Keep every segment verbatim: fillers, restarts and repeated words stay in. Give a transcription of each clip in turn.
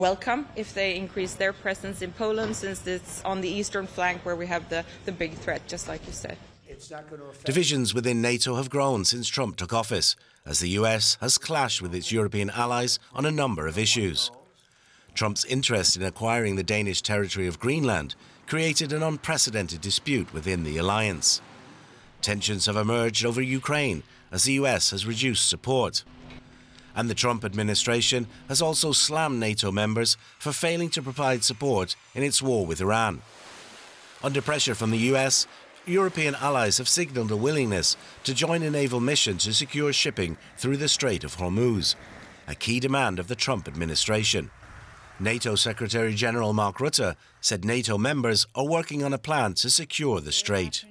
welcome if they increase their presence in Poland, since it's on the eastern flank where we have the, the big threat, just like you said. Divisions within NATO have grown since Trump took office, as the U S has clashed with its European allies on a number of issues. Trump's interest in acquiring the Danish territory of Greenland created an unprecedented dispute within the alliance. Tensions have emerged over Ukraine as the U S has reduced support. And the Trump administration has also slammed NATO members for failing to provide support in its war with Iran. Under pressure from the U S, European allies have signalled a willingness to join a naval mission to secure shipping through the Strait of Hormuz, a key demand of the Trump administration. NATO Secretary General Mark Rutte said NATO members are working on a plan to secure the strait.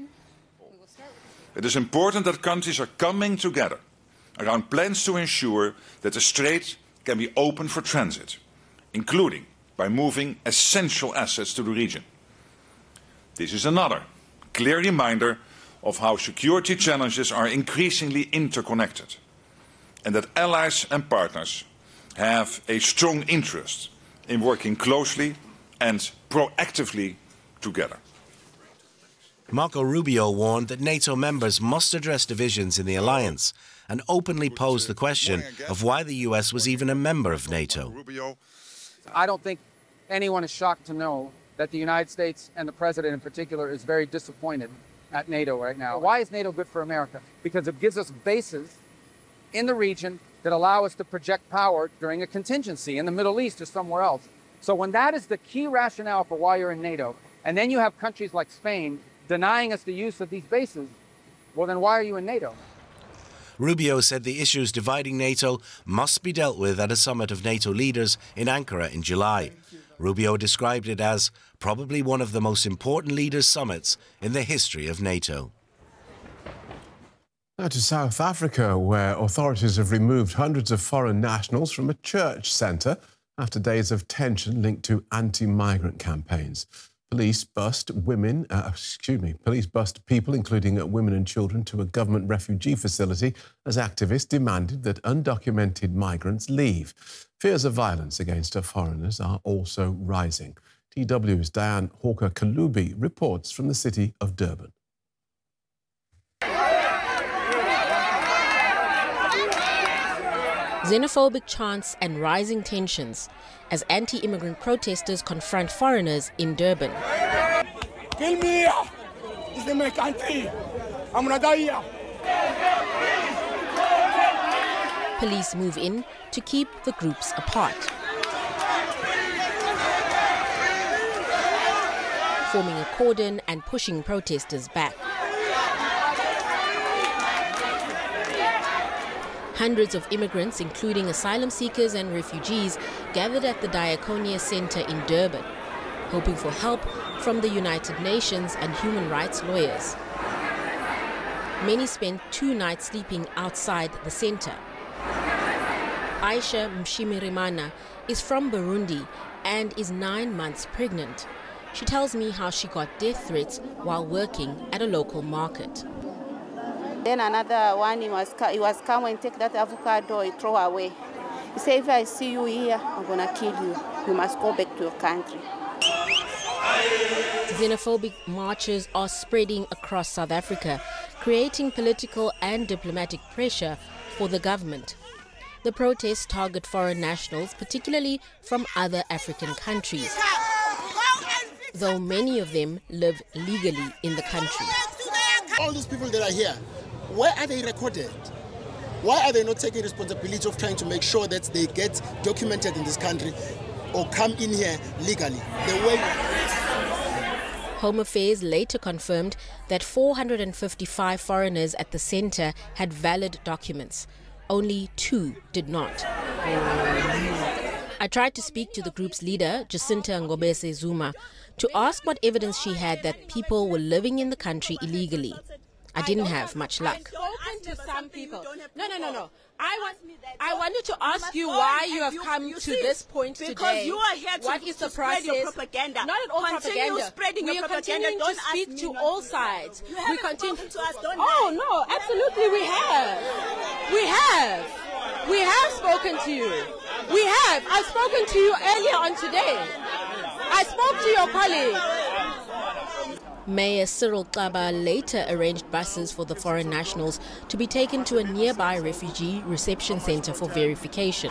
It is important that countries are coming together around plans to ensure that the strait can be open for transit, including by moving essential assets to the region. This is another clear reminder of how security challenges are increasingly interconnected, and that allies and partners have a strong interest in working closely and proactively together. Marco Rubio warned that NATO members must address divisions in the alliance and openly pose the question of why the U S was even a member of NATO. I don't think anyone is shocked to know that the United States, and the President in particular, is very disappointed at NATO right now. Why is NATO good for America? Because it gives us bases in the region that allow us to project power during a contingency in the Middle East or somewhere else. So when that is the key rationale for why you're in NATO, and then you have countries like Spain denying us the use of these bases, well, then why are you in NATO? Rubio said the issues dividing NATO must be dealt with at a summit of NATO leaders in Ankara in July. Rubio described it as probably one of the most important leaders' summits in the history of NATO. Now to South Africa, where authorities have removed hundreds of foreign nationals from a church centre after days of tension linked to anti-migrant campaigns. Police bust women, uh, excuse me, police bust people, including uh, women and children, to a government refugee facility as activists demanded that undocumented migrants leave. Fears of violence against uh, foreigners are also rising. T W's Diane Hawker-Kalubi reports from the city of Durban. Xenophobic chants and rising tensions as anti-immigrant protesters confront foreigners in Durban. Kill me! This is my country. I'm gonna die here. Police move in to keep the groups apart, forming a cordon and pushing protesters back. Hundreds of immigrants, including asylum seekers and refugees, gathered at the Diakonia Center in Durban, hoping for help from the United Nations and human rights lawyers. Many spent two nights sleeping outside the center. Aisha Mshimirimana is from Burundi and is nine months pregnant. She tells me how she got death threats while working at a local market. Then another one, he was, he was come and take that avocado, he throw away. He said, if I see you here, I'm going to kill you. You must go back to your country. Xenophobic marches are spreading across South Africa, creating political and diplomatic pressure for the government. The protests target foreign nationals, particularly from other African countries, though many of them live legally in the country. All these people that are here, where are they recorded? Why are they not taking responsibility of trying to make sure that they get documented in this country or come in here legally? The way Home Affairs later confirmed that four hundred fifty-five foreigners at the center had valid documents. Only two did not. I tried to speak to the group's leader, Jacinta Ngobese Zuma, to ask what evidence she had that people were living in the country illegally. I didn't have much luck. To some people. No, no, no, no. I want. I wanted to ask you why you have come to this point today. Because you are here to, what is the to process? spread your propaganda. Not at all continue propaganda. Spreading we your are propaganda. continuing Don't to speak to not all to sides. You we continue to us. Don't oh lie. no, absolutely we have. We have. We have spoken to you. We have. I've spoken to you earlier on today. I spoke to your colleague. Mayor Cyril Xaba later arranged buses for the foreign nationals to be taken to a nearby refugee reception center for verification.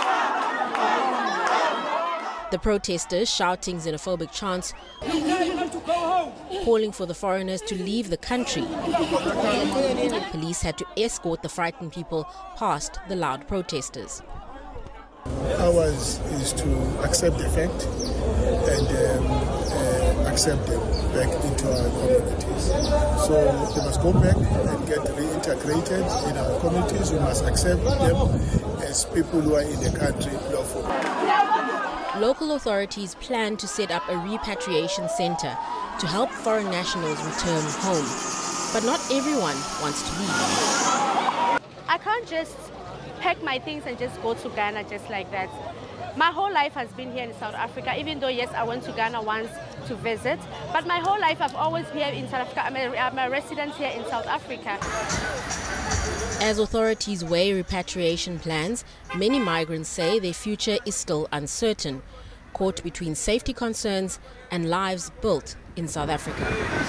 The protesters shouting xenophobic chants, calling for the foreigners to leave the country. Police had to escort the frightened people past the loud protesters. Ours is to accept the fact and um, uh, accept them back into our communities. So they must go back and get reintegrated in our communities. We must accept them as people who are in the country lawfully. Local authorities plan to set up a repatriation center to help foreign nationals return home. But not everyone wants to leave. I can't just pack my things and just go to Ghana just like that. My whole life has been here in South Africa, even though, yes, I went to Ghana once to visit. But my whole life I've always been here in South Africa. I'm a, I'm a resident here in South Africa. As authorities weigh repatriation plans, many migrants say their future is still uncertain, caught between safety concerns and lives built in South Africa.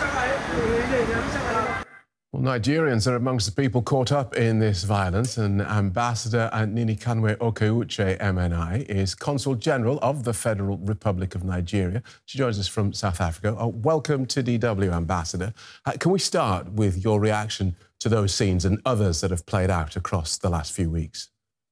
Well, Nigerians are amongst the people caught up in this violence, and Ambassador Ninikanwe Okeuche M N I is Consul General of the Federal Republic of Nigeria. She joins us from South Africa. Uh, welcome to D W, Ambassador. Uh, can we start with your reaction to those scenes and others that have played out across the last few weeks?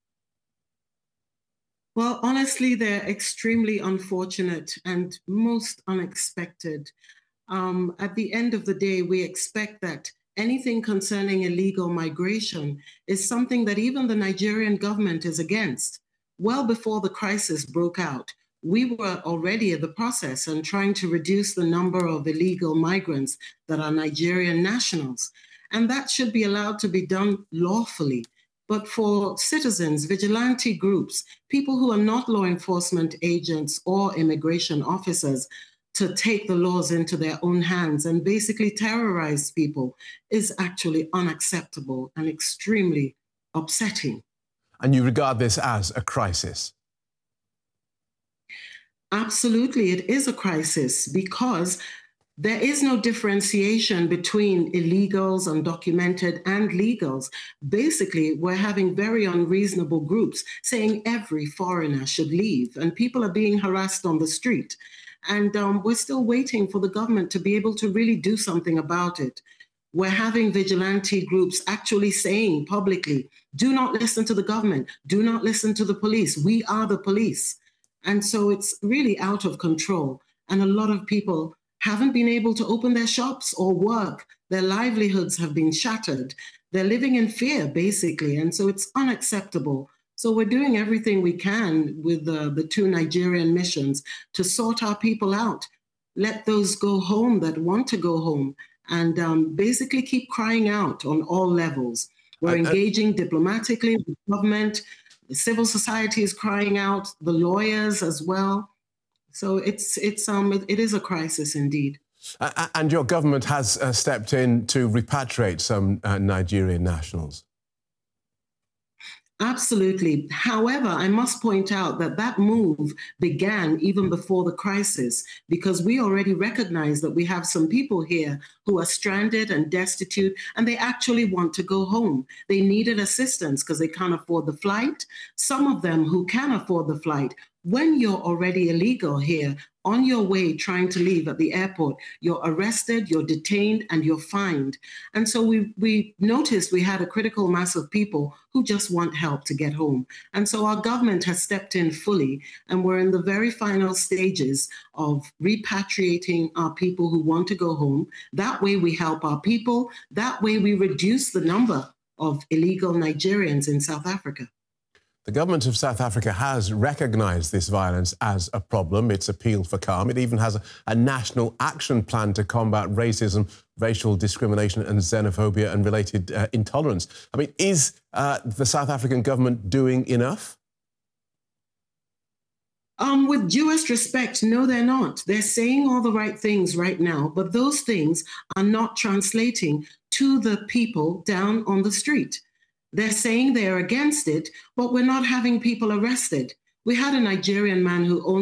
Well, honestly, they're extremely unfortunate and most unexpected. Um, at the end of the day, we expect that anything concerning illegal migration is something that even the Nigerian government is against. Well before the crisis broke out, we were already in the process and trying to reduce the number of illegal migrants that are Nigerian nationals. And that should be allowed to be done lawfully. But for citizens, vigilante groups, people who are not law enforcement agents or immigration officers, to take the laws into their own hands and basically terrorize people is actually unacceptable and extremely upsetting. And you regard this as a crisis? Absolutely, it is a crisis because there is no differentiation between illegals, undocumented, and legals. Basically, we're having very unreasonable groups saying every foreigner should leave, and people are being harassed on the street. And um, we're still waiting for the government to be able to really do something about it. We're having vigilante groups actually saying publicly, do not listen to the government, do not listen to the police, we are the police. And so it's really out of control. And a lot of people haven't been able to open their shops or work. Their livelihoods have been shattered. They're living in fear, basically. And so it's unacceptable. So we're doing everything we can with the, the two Nigerian missions to sort our people out, let those go home that want to go home, and um, basically keep crying out on all levels. We're I, engaging I... diplomatically with the government, the civil society is crying out, the lawyers as well. So it's, it's, um, it, it is a crisis indeed. Uh, and your government has uh, stepped in to repatriate some uh, Nigerian nationals. Absolutely. However, I must point out that that move began even before the crisis, because we already recognize that we have some people here who are stranded and destitute, and they actually want to go home. They needed assistance because they can't afford the flight. Some of them who can afford the flight, when you're already illegal here, on your way trying to leave at the airport, you're arrested, you're detained, and you're fined. And so we, we noticed we had a critical mass of people who just want help to get home. And so our government has stepped in fully, and we're in the very final stages of repatriating our people who want to go home. That way we help our people. That way we reduce the number of illegal Nigerians in South Africa. The government of South Africa has recognised this violence as a problem. It's appealed for calm. It even has a, a national action plan to combat racism, racial discrimination and xenophobia and related uh, intolerance. I mean, is uh, the South African government doing enough? Um, with due respect, no, they're not. They're saying all the right things right now, but those things are not translating to the people down on the street. They're saying they're against it, but we're not having people arrested. We had a Nigerian man who owned